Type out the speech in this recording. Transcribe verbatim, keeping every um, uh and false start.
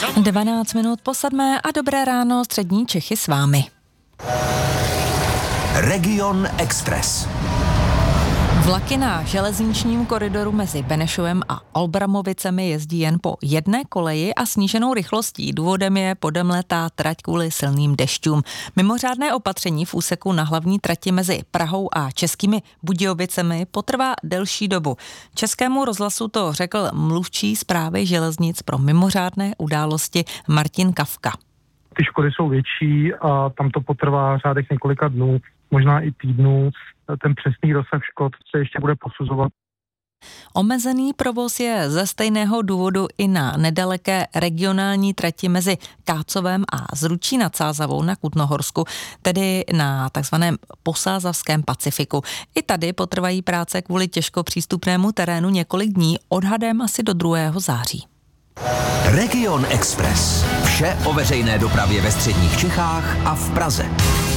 dvanáct minut po sedmé a dobré ráno, střední Čechy s vámi. Region Express. Vlaky na železničním koridoru mezi Benešovem a Olbramovicemi jezdí jen po jedné koleji a sníženou rychlostí. Důvodem je podemletá trať kvůli silným dešťům. Mimořádné opatření v úseku na hlavní trati mezi Prahou a Českými Budějovicemi potrvá delší dobu. Českému rozhlasu to řekl mluvčí správy železnic pro mimořádné události Martin Kafka. Ty škody jsou větší a tam to potrvá řádech několika dnů, možná i týdnů. Ten přesný rozsah škod se ještě bude posuzovat. Omezený provoz je ze stejného důvodu i na nedaleké regionální trati mezi Kácovem a Zručí nad Sázavou na Kutnohorsku, tedy na takzvaném posázavském Pacifiku. I tady potrvají práce kvůli těžko přístupnému terénu několik dní, odhadem asi do druhého září. Region Express. Vše o veřejné dopravě ve středních Čechách a v Praze.